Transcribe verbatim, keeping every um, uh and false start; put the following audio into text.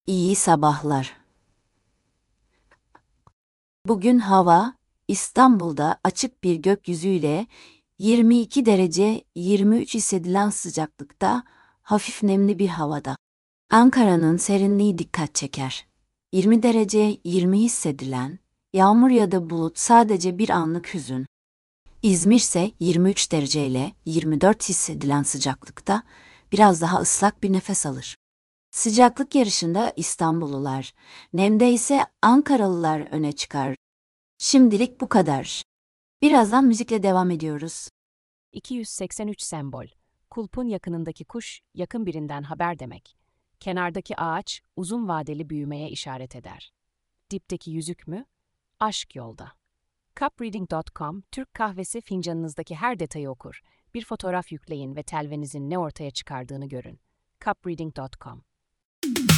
İyi sabahlar. Bugün hava İstanbul'da açık bir gökyüzüyle yirmi iki derece yirmi üç hissedilen sıcaklıkta hafif nemli bir havada. Ankara'nın serinliği dikkat çeker. yirmi derece yirmi hissedilen, yağmur ya da bulut sadece bir anlık hüzün. İzmir ise yirmi üç dereceyle yirmi dört hissedilen sıcaklıkta biraz daha ıslak bir nefes alır. Sıcaklık yarışında İstanbullular, nemde ise Ankaralılar öne çıkar. Şimdilik bu kadar. Birazdan müzikle devam ediyoruz. iki yüz seksen üç sembol. Kulpun yakınındaki kuş, yakın birinden haber demek. Kenardaki ağaç, uzun vadeli büyümeye işaret eder. Dipteki yüzük mü? Aşk yolda. cupreading nokta com, Türk kahvesi fincanınızdaki her detayı okur. Bir fotoğraf yükleyin ve telvenizin ne ortaya çıkardığını görün. cupreading nokta com